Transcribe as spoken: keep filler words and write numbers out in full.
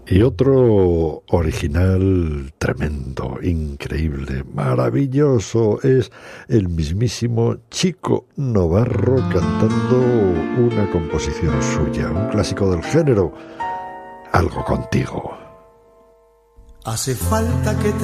Y otro original tremendo, increíble, maravilloso, es el mismísimo Chico Novarro cantando una composición suya, un clásico del género, Algo contigo. Hace falta que te